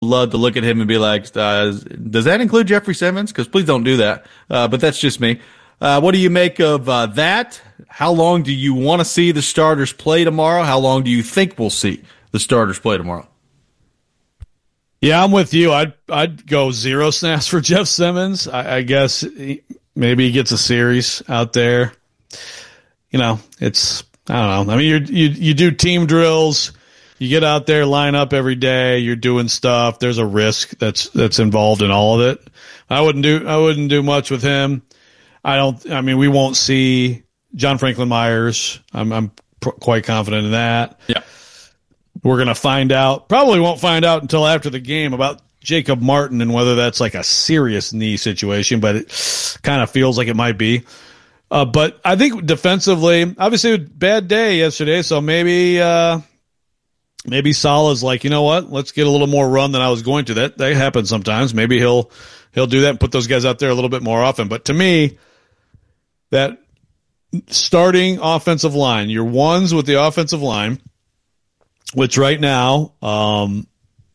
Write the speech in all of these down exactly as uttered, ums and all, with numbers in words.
love to look at him and be like, uh, does that include Jeffrey Simmons? Because please don't do that. Uh, but that's just me. Uh, what do you make of uh, that? How long do you want to see the starters play tomorrow? How long do you think we'll see the starters play tomorrow? Yeah, I'm with you. I'd I'd go zero snaps for Jeff Simmons. I, I guess he, maybe he gets a series out there. You know, it's I don't know. I mean, you you you do team drills. You get out there, line up every day. You're doing stuff. There's a risk that's that's involved in all of it. I wouldn't do I wouldn't do much with him. I don't. I mean, we won't see John Franklin Myers. I'm I'm pr- quite confident in that. Yeah. We're going to find out, probably won't find out until after the game about Jacob Martin and whether that's like a serious knee situation, but it kind of feels like it might be. Uh, but I think defensively, obviously a bad day yesterday, so maybe uh, maybe Salah's like, you know what, let's get a little more run than I was going to. That that happens sometimes. Maybe he'll he'll do that and put those guys out there a little bit more often. But to me, that starting offensive line, your ones with the offensive line, which right now, um,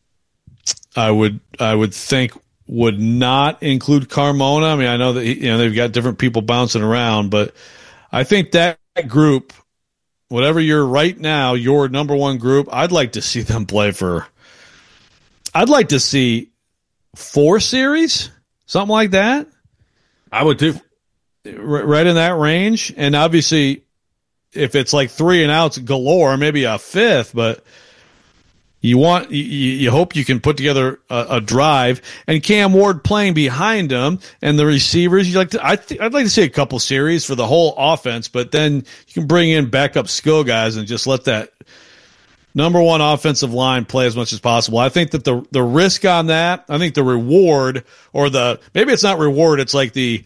I would I would think would not include Carmona. I mean, I know that he, you know they've got different people bouncing around, but I think that group, whatever you're right now, your number one group, I'd like to see them play for. I'd like to see four series, something like that. I would too, right in that range, and obviously, if it's like three and outs galore, maybe a fifth, but you want you, you hope you can put together a, a drive, and Cam Ward playing behind him and the receivers. You like to, I th- I'd like to see a couple series for the whole offense, but then you can bring in backup skill guys and just let that number one offensive line play as much as possible. I think that the the risk on that, I think the reward, or the maybe it's not reward, it's like the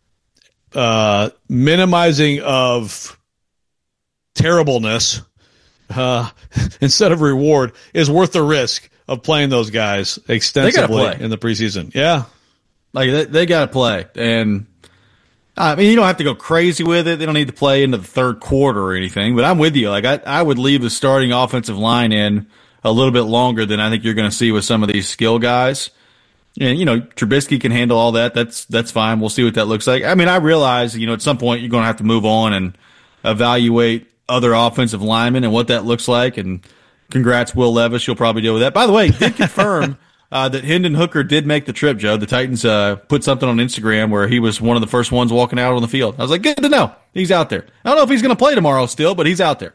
uh, minimizing of terribleness uh, instead of reward is worth the risk of playing those guys extensively in the preseason. Yeah. Like they, they got to play. And I mean, you don't have to go crazy with it. They don't need to play into the third quarter or anything, but I'm with you. Like I, I would leave the starting offensive line in a little bit longer than I think you're going to see with some of these skill guys. And, you know, Trubisky can handle all that. That's, that's fine. We'll see what that looks like. I mean, I realize, you know, at some point you're going to have to move on and evaluate other offensive linemen and what that looks like. And congrats, Will Levis. You'll probably deal with that. By the way, did confirm uh, that Hendon Hooker did make the trip, Joe. The Titans uh, put something on Instagram where he was one of the first ones walking out on the field. I was like, good to know. He's out there. I don't know if he's going to play tomorrow still, but he's out there.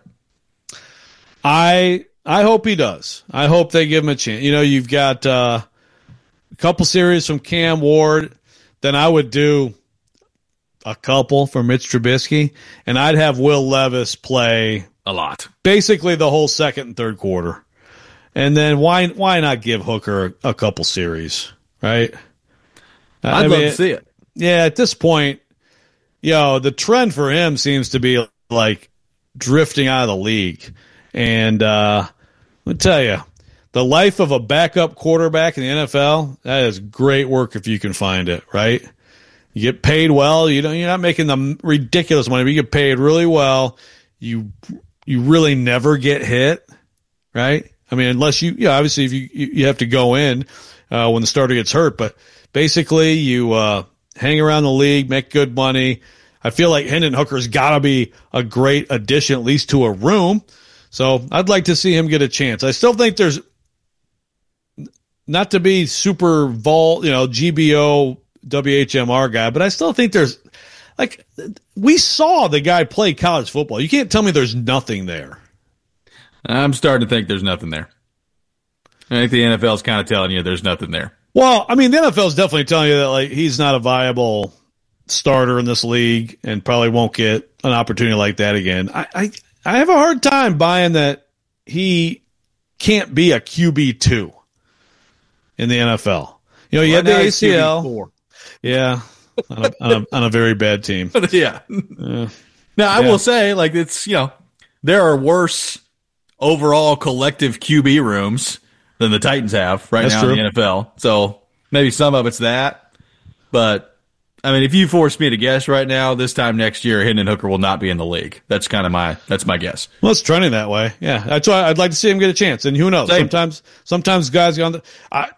I I hope he does. I hope they give him a chance. You know, you've got uh, a couple series from Cam Ward. Then I would do a couple for Mitch Trubisky, and I'd have Will Levis play a lot, basically the whole second and third quarter. And then why why not give Hooker a, a couple series, right? I'd I love mean, to see it. Yeah, at this point, you know, the trend for him seems to be like drifting out of the league. And uh, let me tell you, the life of a backup quarterback in the N F L, that is great work if you can find it, right? You get paid well. You don't. You're not making the ridiculous money, but you get paid really well. You you really never get hit, right? I mean, unless you, yeah, obviously if you you have to go in uh, when the starter gets hurt, but basically you uh, hang around the league, make good money. I feel like Hendon Hooker's got to be a great addition, at least to a room. So I'd like to see him get a chance. I still think there's, not to be super vol, you know, G B O. W H M R guy, but I still think there's, like, we saw the guy play college football. You can't tell me there's nothing there. I'm starting to think there's nothing there. I think the N F L is kind of telling you there's nothing there. Well, I mean, the N F L is definitely telling you that, like, he's not a viable starter in this league and probably won't get an opportunity like that again. I, I, I have a hard time buying that he can't be a Q B two in the N F L. You know, you well, had the A C L. Yeah, on a, on, a, on a very bad team. yeah. Uh, now, I yeah. will say, like, it's, you know, there are worse overall collective Q B rooms than the Titans have right That's now true. in the N F L. So maybe some of it's that. But, I mean, if you force me to guess right now, this time next year, Hendon Hooker will not be in the league. That's kind of my, that's my guess. Well, it's trending that way. Yeah, that's why I'd like to see him get a chance. And who knows? Same. Sometimes, sometimes guys go on the. I,